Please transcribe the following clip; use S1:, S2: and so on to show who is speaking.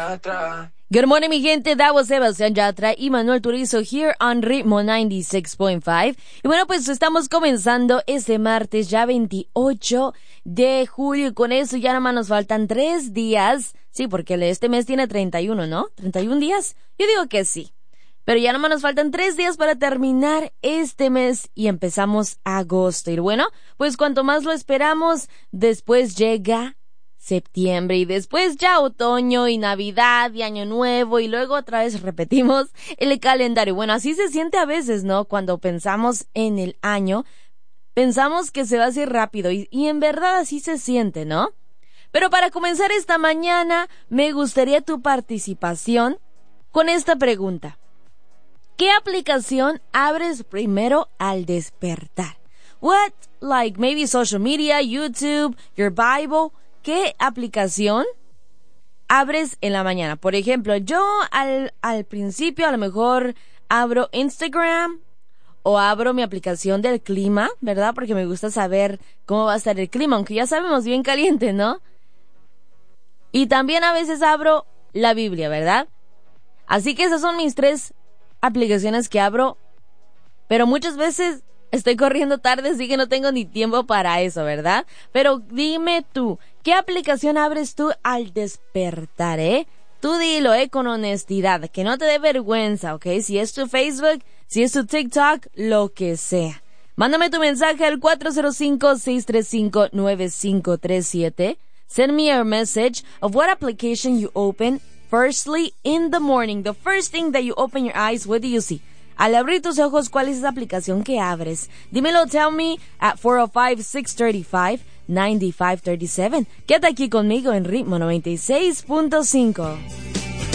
S1: Good morning, mi gente. That was Sebastián Yatra y Manuel Turizo here on Ritmo 96.5. Y bueno, pues estamos comenzando este martes, ya 28 de julio. Y con eso ya nada más nos faltan 3 días. Sí, porque este mes tiene 31, ¿no? ¿31 días? Yo digo que sí. Pero ya nada más nos faltan 3 días para terminar este mes y empezamos agosto. Y bueno, pues cuanto más lo esperamos, después llega septiembre y después ya otoño y Navidad y Año Nuevo y luego otra vez repetimos el calendario. Bueno, así se siente a veces, ¿no? Cuando pensamos en el año, pensamos que se va a hacer rápido y en verdad así se siente, ¿no? Pero para comenzar esta mañana, me gustaría tu participación con esta pregunta. ¿Qué aplicación abres primero al despertar? What, like maybe social media, YouTube, your Bible? ¿Qué aplicación abres en la mañana? Por ejemplo, yo al principio a lo mejor abro Instagram o abro mi aplicación del clima, ¿verdad? Porque me gusta saber cómo va a estar el clima, aunque ya sabemos bien caliente, ¿no? Y también a veces abro la Biblia, ¿verdad? Así que esas son mis 3 aplicaciones que abro, pero muchas veces estoy corriendo tarde, así que no tengo ni tiempo para eso, ¿verdad? Pero dime tú, ¿qué aplicación abres tú al despertar, Tú dilo, con honestidad, que no te dé vergüenza, ¿ok? Si es tu Facebook, si es tu TikTok, lo que sea. Mándame tu mensaje al 405-635-9537. Send me a message of what application you open firstly in the morning. The first thing that you open your eyes, what do you see? Al abrir tus ojos, ¿cuál es esa aplicación que abres? Dímelo, tell me at 405-635-9537. Quédate aquí conmigo en Ritmo 96.5.